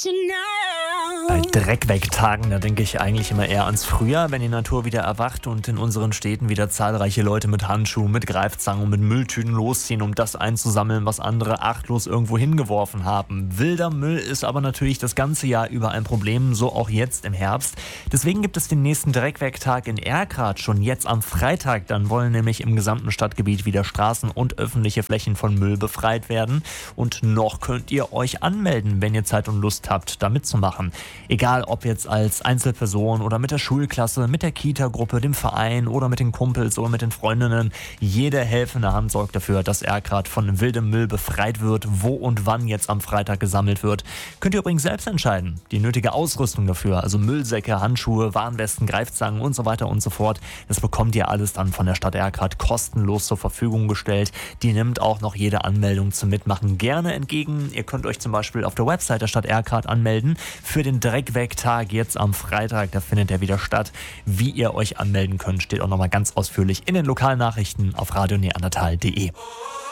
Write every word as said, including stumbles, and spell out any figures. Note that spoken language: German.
Bei Dreckwegtagen, da denke ich eigentlich immer eher ans Frühjahr, wenn die Natur wieder erwacht und in unseren Städten wieder zahlreiche Leute mit Handschuhen, mit Greifzangen und mit Mülltüten losziehen, um das einzusammeln, was andere achtlos irgendwo hingeworfen haben. Wilder Müll ist aber natürlich das ganze Jahr über ein Problem, so auch jetzt im Herbst. Deswegen gibt es den nächsten Dreckwegtag in Erkrath schon jetzt am Freitag. Dann wollen nämlich im gesamten Stadtgebiet wieder Straßen und öffentliche Flächen von Müll befreit werden. Und noch könnt ihr euch anmelden, wenn ihr Zeit und Lust habt, da mitzumachen. Egal ob jetzt als Einzelperson oder mit der Schulklasse, mit der Kita-Gruppe, dem Verein oder mit den Kumpels oder mit den Freundinnen. Jede helfende Hand sorgt dafür, dass Erkrath von wildem Müll befreit wird. Wo und wann jetzt am Freitag gesammelt wird, könnt ihr übrigens selbst entscheiden. Die nötige Ausrüstung dafür, also Müllsäcke, Handschuhe, Warnwesten, Greifzangen und so weiter und so fort, das bekommt ihr alles dann von der Stadt Erkrath kostenlos zur Verfügung gestellt. Die nimmt auch noch jede Anmeldung zum Mitmachen gerne entgegen. Ihr könnt euch zum Beispiel auf der Website der Stadt Erkrath anmelden für den Dreckwegtag jetzt am Freitag. Da findet er wieder statt. Wie ihr euch anmelden könnt, steht auch nochmal ganz ausführlich in den Lokalnachrichten auf radio neandertal punkt de.